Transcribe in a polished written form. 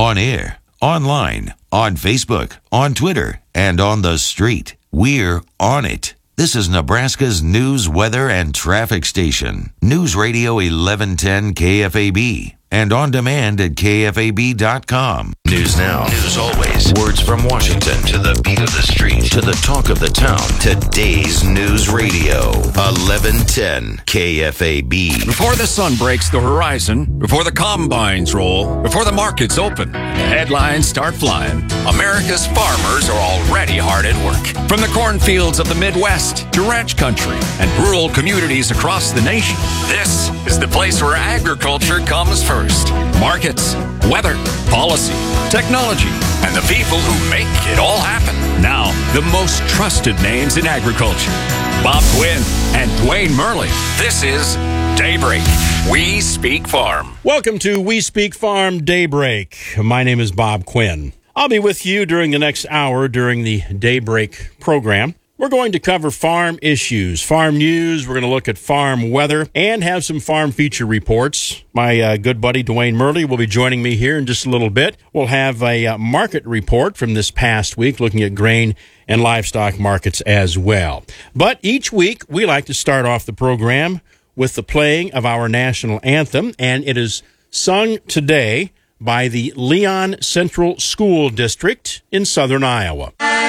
On air, online, on Facebook, on Twitter, and on the street. We're on it. This is Nebraska's news, weather, and traffic station. News Radio 1110 KFAB. And on demand at KFAB.com. News now. News always. Words from Washington to the beat of the street to the talk of the town. Today's News Radio 1110 KFAB. Before the sun breaks the horizon, before the combines roll, before the markets open, the headlines start flying. America's farmers are already hard at work. From the cornfields of the Midwest to ranch country and rural communities across the nation, this is the place where agriculture comes first. Markets, weather, policy, technology, and the people who make it all happen. Now, the most trusted names in agriculture. Bob Quinn and Dwayne Murley. This is Daybreak. We Speak Farm. Welcome to We Speak Farm Daybreak. My name is Bob Quinn. I'll be with you during the next hour during the Daybreak program. We're going to cover farm issues, farm news. We're going to look at farm weather and have some farm feature reports. My good buddy Dwayne Murley will be joining me here in just a little bit. We'll have a market report from this past week looking at grain and livestock markets as well. But each week we like to start off the program with the playing of our national anthem, and it is sung today by the Leon Central School District in southern Iowa.